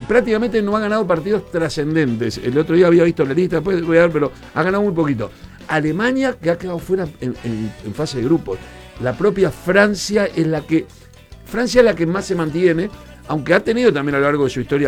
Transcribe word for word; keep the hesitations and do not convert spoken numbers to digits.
prácticamente no ha ganado partidos trascendentes. El otro día había visto la lista, después voy a ver, pero ha ganado muy poquito. Alemania, que ha quedado fuera en, en, en fase de grupos. La propia Francia es la que Francia es la que más se mantiene, aunque ha tenido también a lo largo de su historia